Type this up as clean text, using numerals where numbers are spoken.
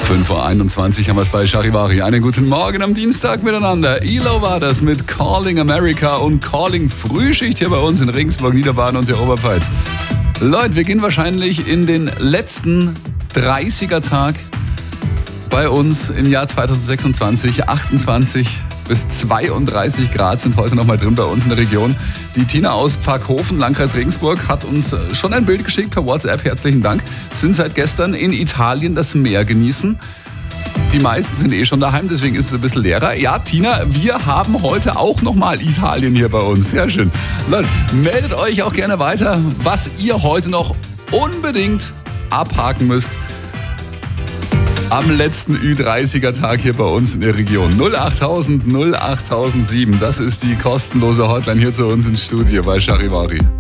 5:21 Uhr haben wir es bei Charivari. Einen guten Morgen am Dienstag miteinander. ELO war das mit Calling America und Calling Frühschicht hier bei uns in Regensburg, Niederbayern und der Oberpfalz. Leute, wir gehen wahrscheinlich in den letzten 30er-Tag bei uns im Jahr 2026. 28 bis 32 Grad sind heute nochmal drin bei uns in der Region. Die Tina aus Pfarrkhofen, Landkreis Regensburg, hat uns schon ein Bild geschickt per WhatsApp. Herzlichen Dank. Sind seit gestern in Italien das Meer genießen. Die meisten sind schon daheim, deswegen ist es ein bisschen leerer. Ja, Tina, wir haben heute auch nochmal Italien hier bei uns. Sehr schön. Leute, meldet euch auch gerne weiter, was ihr heute noch unbedingt abhaken müsst. Am letzten Ü30er-Tag hier bei uns in der Region. 08000 08007. Das ist die kostenlose Hotline hier zu uns ins Studio bei Charivari.